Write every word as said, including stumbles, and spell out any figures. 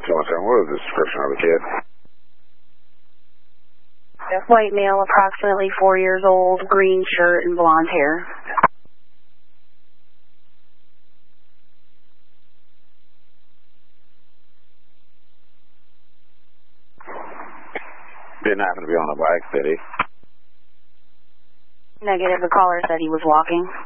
two one seven, what was the description of the kid? White male, approximately four years old, green shirt and blonde hair. Didn't happen to be on a bike, did he? Negative. The caller said he was walking.